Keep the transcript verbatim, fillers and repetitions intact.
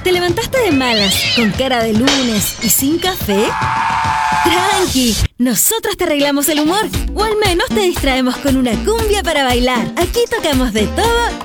¿Te levantaste de malas, con cara de lunes y sin café? Tranqui, nosotros te arreglamos el humor, o al menos te distraemos con una cumbia para bailar. Aquí tocamos de todo